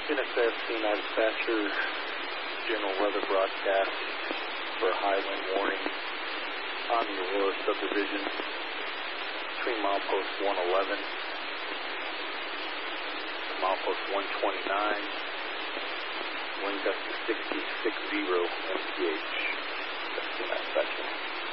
NSF Kenai Dispatcher, general weather broadcast for a high wind warning on the Aurora subdivision between milepost 111 and milepost 129, wind gust to 60, 60 mph. That's Kenai Dispatcher.